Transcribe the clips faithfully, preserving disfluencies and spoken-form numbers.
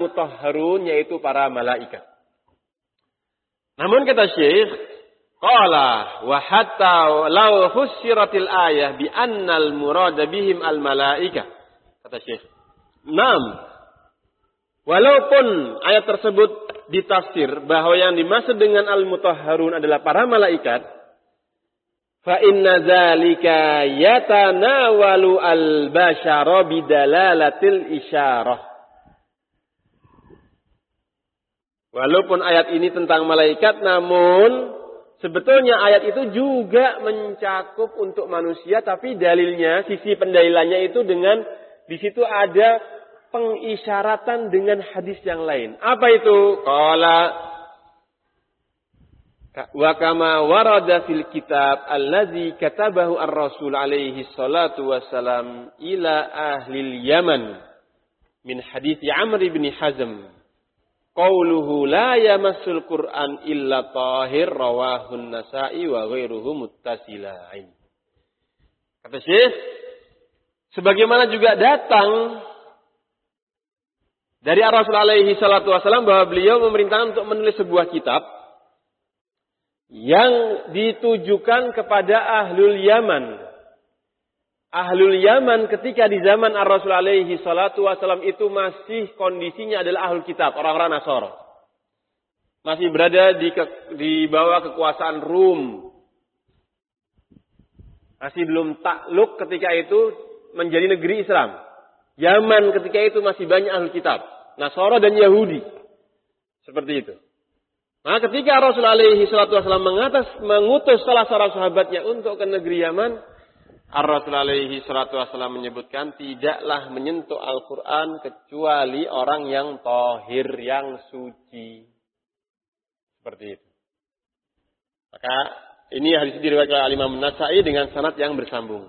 mutahharun, yaitu para malaikat. Namun kata Syekh, qala wa hatta law fussiratil ayah bi annal murada bihim al malaika. Kata Syekh, "Naam. Walaupun ayat tersebut ditafsir bahwa yang dimaksud dengan al-mutahharun adalah para malaikat, fa inna dzalika yatanawalu al-bashara bidalalatil isyarah." Walaupun ayat ini tentang malaikat, namun sebetulnya ayat itu juga mencakup untuk manusia, tapi dalilnya, sisi pendalilannya itu dengan di situ ada pengisyaratan dengan hadis yang lain. Apa itu? Qala wa kama warada fil kitab allazi katabahu ar-rasul alaihi salatu wassalam ila ahli Yaman min hadis Amr bin Hazm. Qauluhu la yamassul Qur'an illa tahir rawahun Nasa'i wa ghairuhu muttasilain. Kata Syekh, sebagaimana juga datang dari Rasul alaihi salatu wasallam bahwa beliau memerintahkan untuk menulis sebuah kitab yang ditujukan kepada ahlul Yaman. Ahlul Yaman ketika di zaman Ar-Rasul alaihi salatu wasallam itu masih kondisinya adalah ahlul kitab, orang-orang Nasara. Masih berada di, ke, di bawah kekuasaan Rum. Masih belum takluk ketika itu menjadi negeri Islam. Yaman ketika itu masih banyak ahlul kitab, Nasara dan Yahudi. Seperti itu. Nah, ketika Rasul alaihi salatu wasallam mengatas, mengutus salah seorang sahabatnya untuk ke negeri Yaman, Ar-Rasul alaihi salatu wasallam menyebutkan tidaklah menyentuh Al-Quran kecuali orang yang tahir, yang suci. Seperti itu. Maka ini hadis diriwayatkan oleh Imam Nasa'i dengan sanad yang bersambung.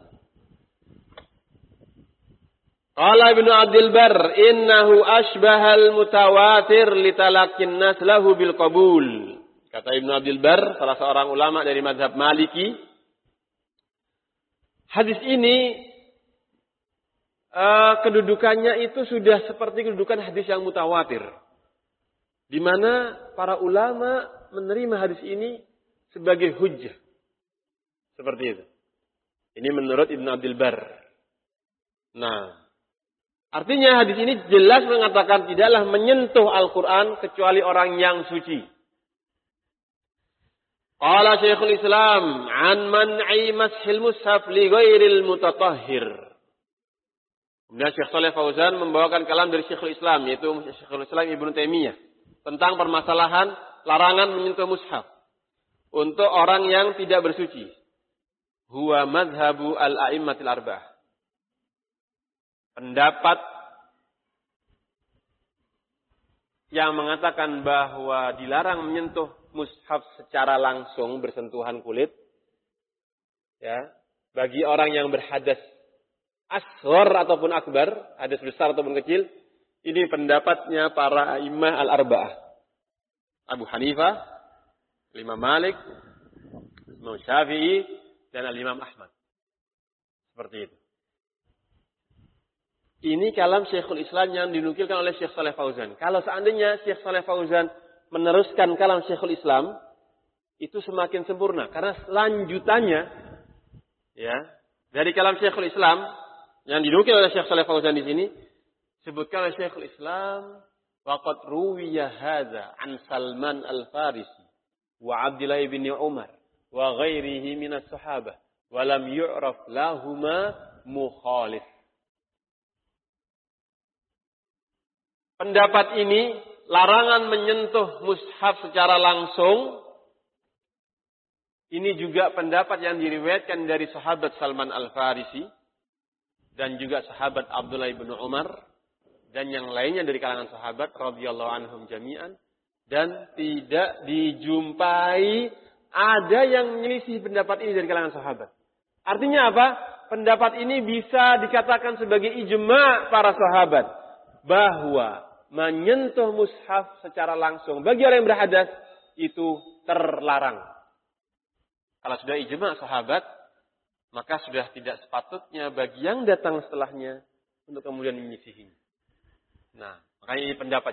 Qala Ibnu Abdul Barr, innahu asbahal mutawatir litalakin nas lahu bil qabul. Kata Ibnu Abdul Barr, salah seorang ulama dari mazhab Maliki, hadis ini uh, kedudukannya itu sudah seperti kedudukan hadis yang mutawatir. Di mana para ulama menerima hadis ini sebagai hujjah. Seperti itu. Ini menurut Ibnu Abdul Barr. Nah, artinya hadis ini jelas mengatakan tidaklah menyentuh Al-Quran kecuali orang yang suci. Qala Syekhul Islam an man'i mashil mushaf li ghairil mutatahhir. Kemudian Syekh Shalih Fauzan membawakan kalam dari Syekhul Islam, yaitu Syekhul Islam Ibnu Taimiyah, tentang permasalahan larangan menyentuh mushaf untuk orang yang tidak bersuci. Huwa madhabu al-a'immatil arba'ah. Pendapat yang mengatakan bahwa dilarang menyentuh mushaf secara langsung bersentuhan kulit, ya, bagi orang yang berhadas asghar ataupun akbar, hadas besar ataupun kecil, ini pendapatnya para a'immah al-arba'ah. Abu Hanifah, Imam Malik, Imam Syafi'i, dan Al-Imam Ahmad. Seperti itu. Ini kalam Syekhul Islam yang dinukilkan oleh Syekh Shalih Fauzan. Kalau seandainya Syekh Shalih Fauzan meneruskan kalam Syekhul Islam, itu semakin sempurna. Karena lanjutannya, ya, dari kalam Syekhul Islam yang dinukil oleh Syekh Shalih Fauzan di sini, sebutkan oleh Syekhul Islam, waqad ruwiya hadza an Salman al-Farisi wa Abdullah bin Umar wa ghairihi minas sahabah wa lam yu'raf lahuma mukhalif. Pendapat ini, larangan menyentuh mushaf secara langsung, ini juga pendapat yang diriwayatkan dari sahabat Salman Al-Farisi dan juga sahabat Abdullah bin Umar dan yang lainnya dari kalangan sahabat radhiyallahu anhum jami'an, dan tidak dijumpai ada yang menyelisih pendapat ini dari kalangan sahabat. Artinya apa? Pendapat ini bisa dikatakan sebagai ijma' para sahabat bahwa menyentuh mushaf secara langsung bagi orang yang berhadas itu terlarang. Kalau sudah ijma' sahabat, maka sudah tidak sepatutnya bagi yang datang setelahnya untuk kemudian menyisihinya. Nah, makanya ini pendapat